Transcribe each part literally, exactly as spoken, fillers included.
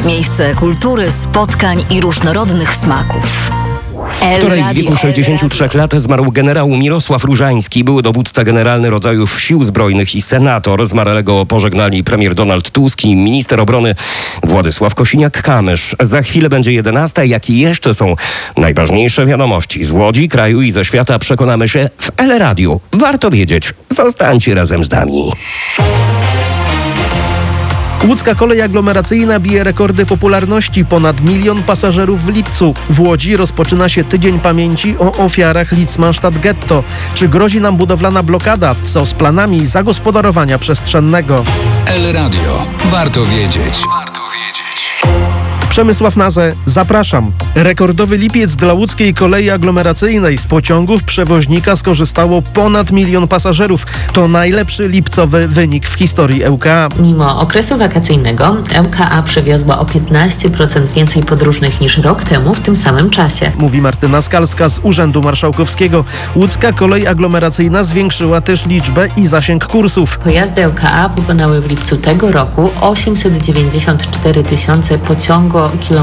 Miejsce kultury, spotkań i różnorodnych smaków. Wczoraj w wieku sześćdziesięciu trzech lat zmarł generał Mirosław Różański, były dowódca generalny rodzajów sił zbrojnych i senator. Zmarłego pożegnali premier Donald Tusk i minister obrony Władysław Kosiniak-Kamysz. Za chwilę będzie jedenasta. Jakie jeszcze są najważniejsze wiadomości z Łodzi, kraju i ze świata, przekonamy się w El Radiu. Warto wiedzieć. Zostańcie razem z nami. Łódzka kolej aglomeracyjna bije rekordy popularności. Ponad milion pasażerów w lipcu. W Łodzi rozpoczyna się Tydzień Pamięci o ofiarach Litzmannstadt Ghetto. Czy grozi nam budowlana blokada? Co z planami zagospodarowania przestrzennego? El Radio. Warto wiedzieć. Warto wiedzieć. Przemysław Nazę, zapraszam. Rekordowy lipiec dla łódzkiej kolei aglomeracyjnej. Z pociągów przewoźnika skorzystało ponad milion pasażerów. To najlepszy lipcowy wynik w historii L K A. Mimo okresu wakacyjnego L K A przewiozła o piętnaście procent więcej podróżnych niż rok temu w tym samym czasie. Mówi Martyna Skalska z Urzędu Marszałkowskiego. Łódzka kolej aglomeracyjna zwiększyła też liczbę i zasięg kursów. Pojazdy L K A pokonały w lipcu tego roku osiemset dziewięćdziesiąt cztery tysiące pociągokilometrów,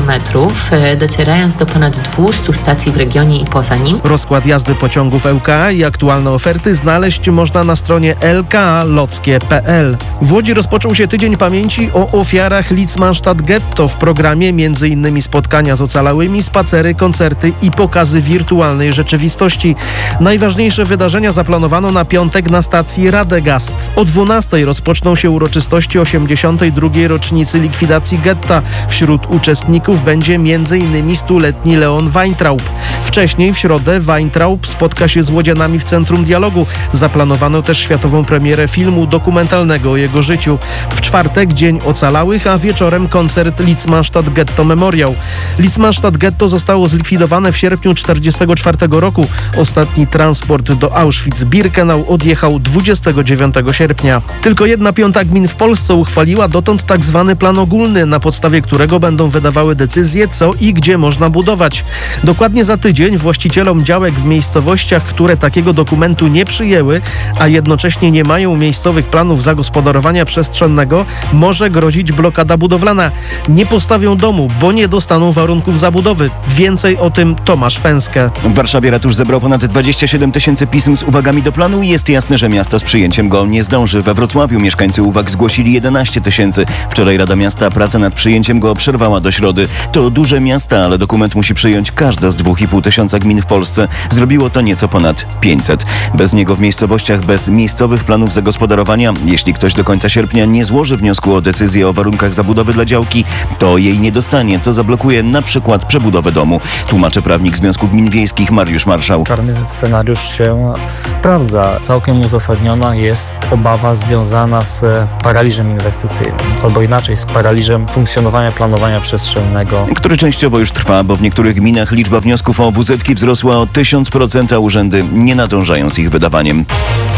docierając do ponad dwieście stacji w regionie i poza nim. Rozkład jazdy pociągów L K A i aktualne oferty znaleźć można na stronie l k a lockie kropka p l. W Łodzi rozpoczął się Tydzień Pamięci o ofiarach Litzmannstadt Ghetto. W programie między innymi spotkania z ocalałymi, spacery, koncerty i pokazy wirtualnej rzeczywistości. Najważniejsze wydarzenia zaplanowano na piątek na stacji Radegast. O dwunastej rozpoczną się uroczystości osiemdziesiątej drugiej rocznicy likwidacji getta. Wśród uczestników będzie między innymi stuletni Leon Weintraub. Wcześniej w środę Weintraub spotka się z łodzianami w Centrum Dialogu. Zaplanowano też światową premierę filmu dokumentalnego o jego życiu. W czwartek Dzień Ocalałych, a wieczorem koncert Litzmannstadt Ghetto Memoriał. Litzmannstadt Ghetto zostało zlikwidowane w sierpniu tysiąc dziewięćset czterdziestego czwartego roku. Ostatni transport do Auschwitz-Birkenau odjechał dwudziestego dziewiątego sierpnia. Tylko jedna piąta gmin w Polsce uchwaliła dotąd tak zwany plan ogólny, na podstawie którego będą wydawały decyzje, co i gdzie można budować. Dokładnie za tydzień właścicielom działek w miejscowościach, które takiego dokumentu nie przyjęły, a jednocześnie nie mają miejscowych planów zagospodarowania przestrzennego, może grozić blokada budowlana. Nie postawią domu, bo nie dostaną warunków zabudowy. Więcej o tym Tomasz Fęskę. W Warszawie ratusz zebrał ponad dwadzieścia siedem tysięcy pism z uwagami do planu i jest jasne, że miasto z przyjęciem go nie zdąży. We Wrocławiu mieszkańcy uwag zgłosili jedenaście tysięcy. Wczoraj Rada Miasta pracę nad przyjęciem go przerwała do środy. To duże miasta, ale dokument musi przyjąć każda z dwóch i pół tysiąca gmin w Polsce. Zrobiło to nieco ponad pięćset. Bez niego w miejscowościach bez miejscowych planów zagospodarowania, jeśli ktoś do końca sierpnia nie złoży wniosku o decyzję o warunkach zabudowy dla działki, to jej nie dostanie, co zablokuje na przykład przebudowę domu. Tłumaczy prawnik Związku Gmin Wiejskich Mariusz Marszał. Czarny scenariusz się sprawdza. Całkiem uzasadniona jest obawa związana z paraliżem inwestycyjnym, albo inaczej z paraliżem funkcjonowania planowania przestrzennego, który częściowo już trwa, bo w niektórych gminach liczba wniosków o wu zetki wzrosła o tysiąc procent, a urzędy nie nadążają z ich wydawaniem.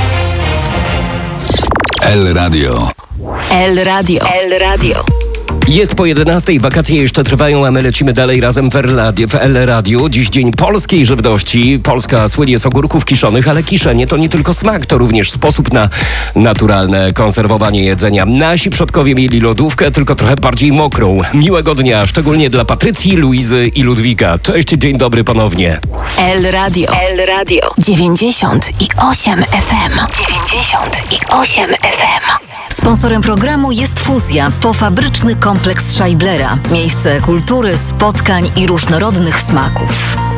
El Radio. El Radio. El Radio. Jest po jedenastej, wakacje jeszcze trwają, a my lecimy dalej razem w El Radiu. Dziś Dzień Polskiej Żywności. Polska słynie z ogórków kiszonych, ale kiszenie to nie tylko smak, to również sposób na naturalne konserwowanie jedzenia. Nasi przodkowie mieli lodówkę, tylko trochę bardziej mokrą. Miłego dnia, szczególnie dla Patrycji, Luizy i Ludwika. Cześć, dzień dobry ponownie. El Radio. El Radio. dziewięćdziesiąt i osiem F M. dziewięćdziesiąt i osiem F M. Sponsorem programu jest Fuzja, pofabryczny kompleks Scheiblera. Miejsce kultury, spotkań i różnorodnych smaków.